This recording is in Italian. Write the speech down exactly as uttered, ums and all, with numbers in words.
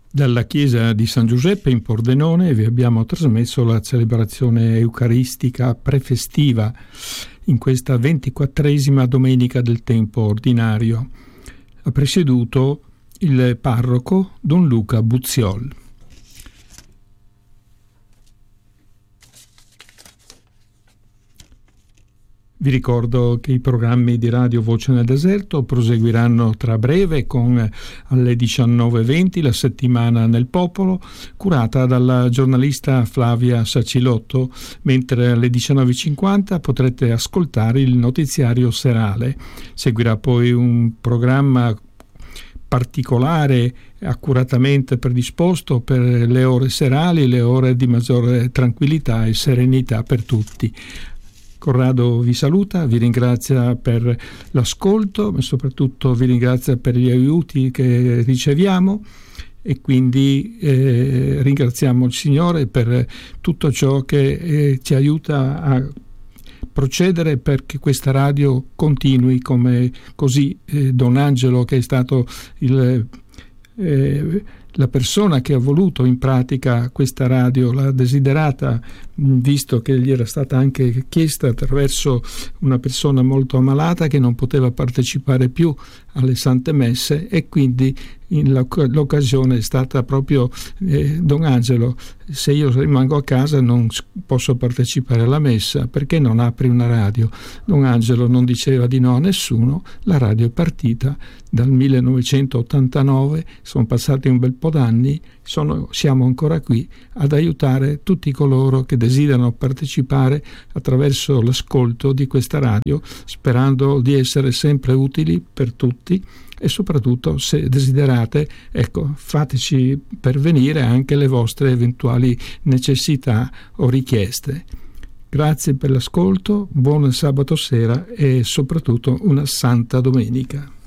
Dalla chiesa di San Giuseppe in Pordenone vi abbiamo trasmesso la celebrazione eucaristica prefestiva in questa ventiquattresima domenica del tempo ordinario. Ha presieduto il parroco Don Luca Buzziol. Vi ricordo che i programmi di Radio Voce nel Deserto proseguiranno tra breve con alle diciannove e venti la settimana nel popolo, curata dalla giornalista Flavia Sacilotto, mentre alle diciannove e cinquanta potrete ascoltare il notiziario serale. Seguirà poi un programma particolare, accuratamente predisposto per le ore serali, le ore di maggiore tranquillità e serenità per tutti. Corrado vi saluta, vi ringrazia per l'ascolto, ma soprattutto vi ringrazia per gli aiuti che riceviamo e quindi eh, ringraziamo il Signore per tutto ciò che eh, ci aiuta a procedere perché questa radio continui come così. Eh, Don Angelo, che è stato il eh, la persona che ha voluto in pratica questa radio, l'ha desiderata, visto che gli era stata anche chiesta attraverso una persona molto ammalata che non poteva partecipare più alle Sante Messe, e quindi in l'occasione è stata proprio eh, Don Angelo: se io rimango a casa non posso partecipare alla messa, perché non apri una radio? Don Angelo non diceva di no a nessuno, la radio è partita dal millenovecentottantanove, sono passati un bel po' d'anni, sono, siamo ancora qui ad aiutare tutti coloro che desiderano partecipare attraverso l'ascolto di questa radio, sperando di essere sempre utili per tutti. E soprattutto, se desiderate, ecco, fateci pervenire anche le vostre eventuali necessità o richieste. Grazie per l'ascolto, buon sabato sera e soprattutto una santa domenica.